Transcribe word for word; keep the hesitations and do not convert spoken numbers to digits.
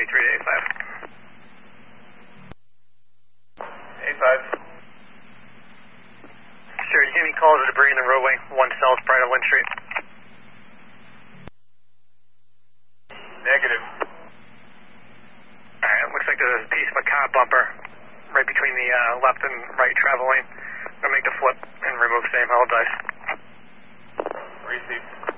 three to eight five. eight five. Sure, you get any calls of debris in the roadway, one south prior to Lynn Street? Negative. Alright, it looks like there's a piece of a car bumper right between the uh, left and right travel lane. I'm going to make the flip and remove same, I'll dice. Receive.